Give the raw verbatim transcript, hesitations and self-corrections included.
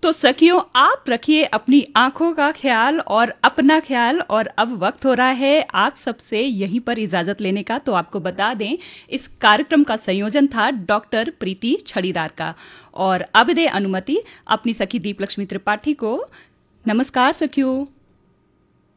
तो सखियों, आप रखिए अपनी आंखों का ख्याल और अपना ख्याल। और अब वक्त हो रहा है आप सबसे यहीं पर इजाजत लेने का। तो आपको बता दें, इस कार्यक्रम का संयोजन था डॉक्टर प्रीति छड़ीदार का। और अब दे अनुमति अपनी सखी दीप लक्ष्मी त्रिपाठी को। नमस्कार सखियों।